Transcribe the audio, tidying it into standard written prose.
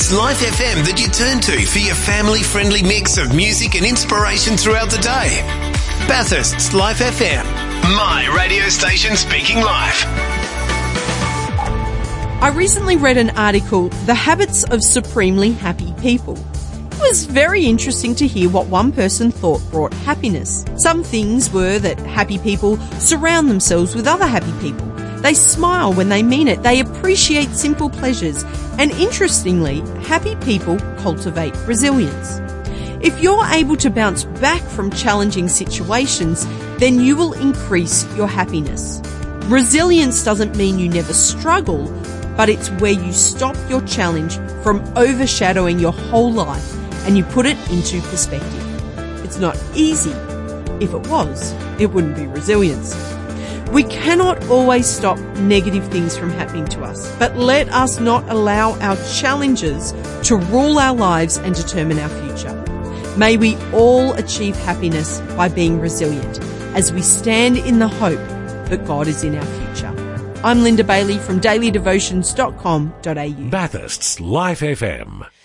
It's Life FM that you turn to for your family-friendly mix of music and inspiration throughout the day. Bathurst's Life FM, my radio station speaking life. I recently read an article, The Habits of Supremely Happy People. It was very interesting to hear what one person thought brought happiness. Some things were that happy people surround themselves with other happy people. They smile when they mean it. They appreciate simple pleasures. And interestingly, happy people cultivate resilience. If you're able to bounce back from challenging situations, then you will increase your happiness. Resilience doesn't mean you never struggle, but it's where you stop your challenge from overshadowing your whole life and you put it into perspective. It's not easy. If it was, it wouldn't be resilience. We cannot always stop negative things from happening to us, but let us not allow our challenges to rule our lives and determine our future. May we all achieve happiness by being resilient as we stand in the hope that God is in our future. I'm Linda Bailey from dailydevotions.com.au. Bathurst's Life FM.